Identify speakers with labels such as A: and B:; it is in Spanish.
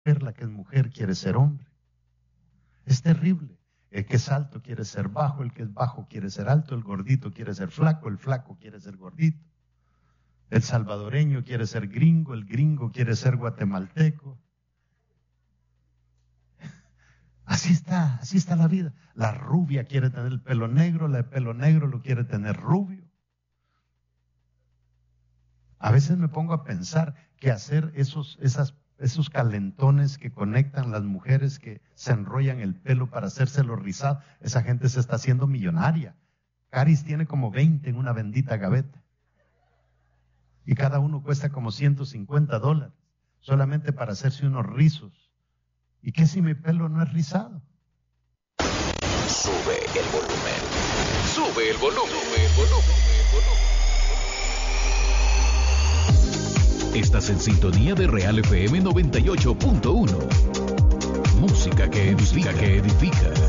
A: la que es mujer quiere ser hombre. Es terrible. El que es alto quiere ser bajo, el que es bajo quiere ser alto, el gordito quiere ser flaco, el flaco quiere ser gordito. El salvadoreño quiere ser gringo, el gringo quiere ser guatemalteco. Así está la vida. La rubia quiere tener el pelo negro, la de pelo negro lo quiere tener rubio. A veces me pongo a pensar que hacer esos calentones que conectan las mujeres que se enrollan el pelo para hacérselo rizado, esa gente se está haciendo millonaria. Caris tiene como 20 en una bendita gaveta. Y cada uno cuesta como $150, solamente para hacerse unos rizos. ¿Y qué si mi pelo no es rizado?
B: Sube el volumen. Sube el volumen. Estás en sintonía de Real FM 98.1. Música que edifica.